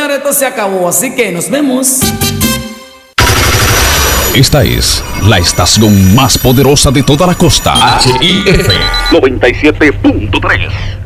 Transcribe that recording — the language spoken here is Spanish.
señores, esto se acabó, así que nos vemos. Esta es la estación más poderosa de toda la costa. HIF 97.3.